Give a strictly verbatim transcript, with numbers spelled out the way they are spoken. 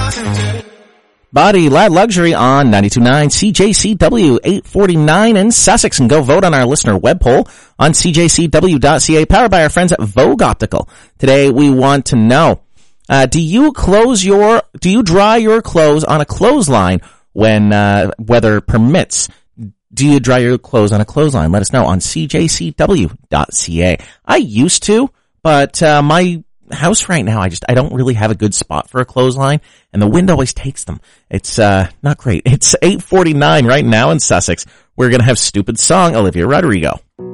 Body Lad Luxury on ninety-two point nine C J C W eight forty-nine in Sussex, and go vote on our listener web poll on C J C W dot C A, powered by our friends at Vogue Optical. Today we want to know, uh, do you close your, do you dry your clothes on a clothesline when, uh, weather permits? Do you dry your clothes on a clothesline? Let us know on C J C W dot C A. I used to, but, uh, my house right now, I just, I don't really have a good spot for a clothesline, and the wind always takes them. It's, uh, not great. It's eight forty-nine right now in Sussex. We're gonna have Stupid Song, Olivia Rodrigo.